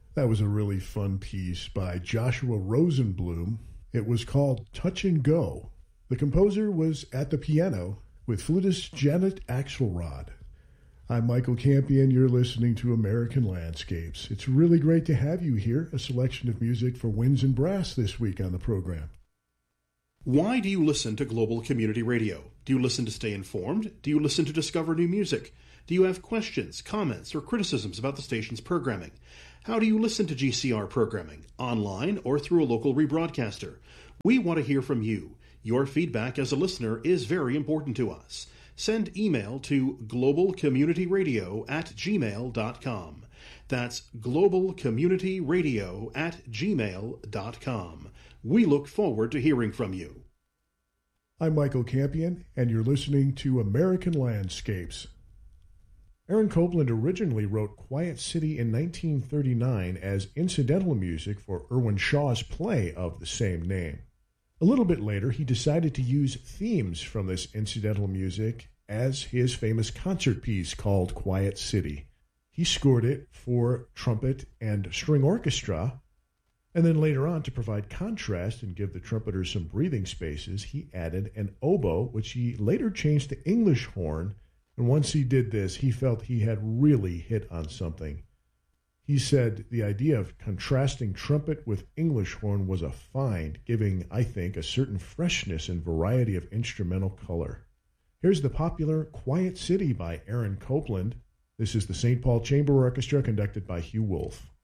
That was a really fun piece by Joshua Rosenblum. It was called Touch and Go. The composer was at the piano with flutist Janet Axelrod. I'm Michael Campion. You're listening to American Landscapes. It's really great to have you here. A selection of music for winds and brass this week on the program. Why do you listen to Global Community Radio? Do you listen to stay informed? Do you listen to discover new music? Do you have questions, comments, or criticisms about the station's programming? How do you listen to GCR programming, online or through a local rebroadcaster? We want to hear from you. Your feedback as a listener is very important to us. Send email to globalcommunityradio@gmail.com. That's globalcommunityradio@gmail.com. We look forward to hearing from you. I'm Michael Campion, and you're listening to American Landscapes. Aaron Copland originally wrote Quiet City in 1939 as incidental music for Irwin Shaw's play of the same name. A little bit later, he decided to use themes from this incidental music as his famous concert piece called Quiet City. He scored it for trumpet and string orchestra, and then later on, to provide contrast and give the trumpeters some breathing spaces, he added an oboe, which he later changed to English horn. And once he did this, he felt he had really hit on something. He said the idea of contrasting trumpet with English horn was a find, giving, I think, a certain freshness and variety of instrumental color. Here's the popular Quiet City by Aaron Copland. This is the St. Paul Chamber Orchestra conducted by Hugh Wolf.